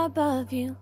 above you.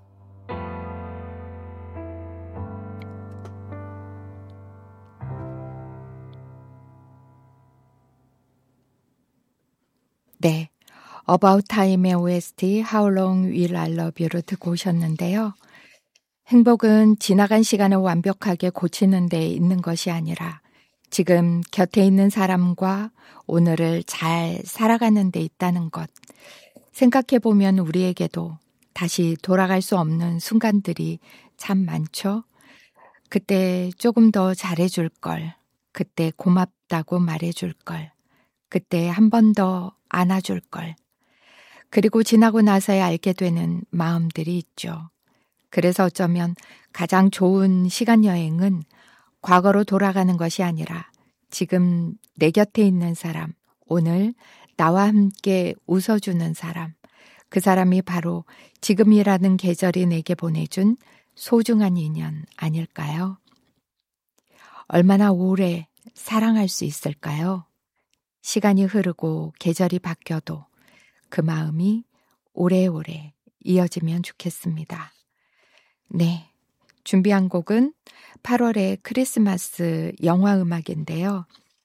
네, About Time의 OST How Long Will I Love You를 듣고 오셨는데요. 행복은 지나간 시간을 완벽하게 고치는 데 있는 것이 아니라 지금 곁에 있는 사람과 오늘을 잘 살아가는 데 있다는 것. 생각해보면 우리에게도 다시 돌아갈 수 없는 순간들이 참 많죠. 그때 조금 더 잘해줄 걸, 그때 고맙다고 말해줄 걸, 그때 한 번 더 안아줄 걸. 그리고 지나고 나서야 알게 되는 마음들이 있죠. 그래서 어쩌면 가장 좋은 시간 여행은 과거로 돌아가는 것이 아니라 지금 내 곁에 있는 사람, 오늘 나와 함께 웃어주는 사람, 그 사람이 바로 지금이라는 계절이 내게 보내준 소중한 인연 아닐까요? 얼마나 오래 사랑할 수 있을까요? 시간이 흐르고 계절이 바뀌어도 그 마음이 오래오래 이어지면 좋겠습니다. 네, 준비한 곡은 8월의 크리스마스 영화 음악인데요.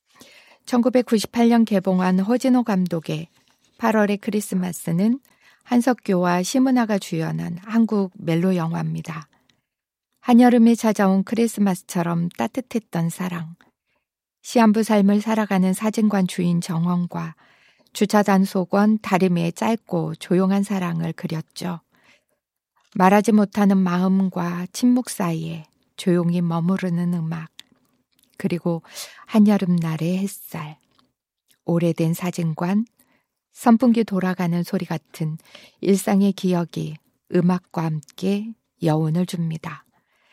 1998년 개봉한 허진호 감독의 8월의 크리스마스는 한석규와 심은하가 주연한 한국 멜로 영화입니다. 한여름이 찾아온 크리스마스처럼 따뜻했던 사랑, 시한부 삶을 살아가는 사진관 주인 정원과 주차 단속원 다림이의 짧고 조용한 사랑을 그렸죠. 말하지 못하는 마음과 침묵 사이에 조용히 머무르는 음악, 그리고 한여름날의 햇살, 오래된 사진관, 선풍기 돌아가는 소리 같은 일상의 기억이 음악과 함께 여운을 줍니다.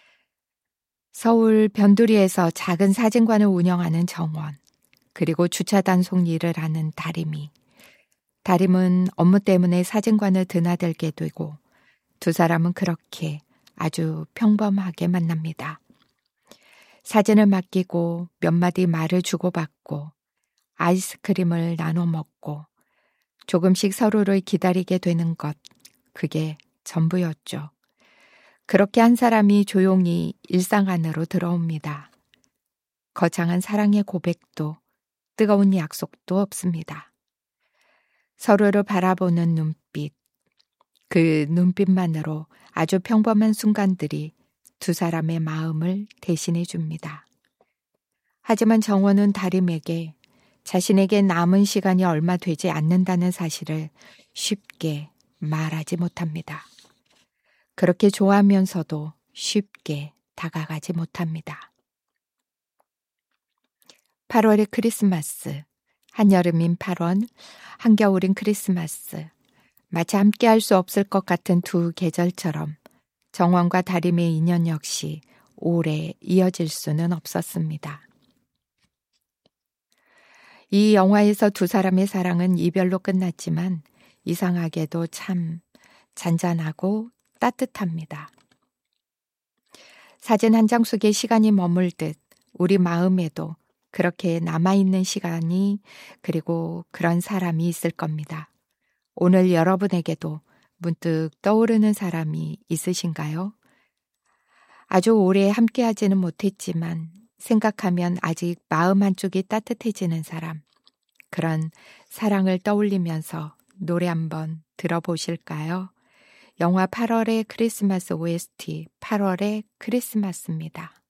서울 변두리에서 작은 사진관을 운영하는 정원, 그리고 주차 단속 일을 하는 다림이. 다림은 업무 때문에 사진관을 드나들게 되고 두 사람은 그렇게 아주 평범하게 만납니다. 사진을 맡기고 몇 마디 말을 주고받고 아이스크림을 나눠 먹고 조금씩 서로를 기다리게 되는 것, 그게 전부였죠. 그렇게 한 사람이 조용히 일상 안으로 들어옵니다. 거창한 사랑의 고백도 뜨거운 약속도 없습니다. 서로를 바라보는 눈빛, 그 눈빛만으로 아주 평범한 순간들이 두 사람의 마음을 대신해 줍니다. 하지만 정원은 다림에게 자신에게 남은 시간이 얼마 되지 않는다는 사실을 쉽게 말하지 못합니다. 그렇게 좋아하면서도 쉽게 다가가지 못합니다. 8월의 크리스마스, 한여름인 8월, 한겨울인 크리스마스, 마치 함께 할 수 없을 것 같은 두 계절처럼 정원과 다림의 인연 역시 오래 이어질 수는 없었습니다. 이 영화에서 두 사람의 사랑은 이별로 끝났지만 이상하게도 참 잔잔하고 따뜻합니다. 사진 한 장 속에 시간이 머물듯 우리 마음에도 그렇게 남아있는 시간이 그리고 그런 사람이 있을 겁니다. 오늘 여러분에게도 문득 떠오르는 사람이 있으신가요? 아주 오래 함께하지는 못했지만 생각하면 아직 마음 한쪽이 따뜻해지는 사람, 그런 사랑을 떠올리면서 노래 한번 들어보실까요? 영화 8월의 크리스마스 OST 8월의 크리스마스입니다.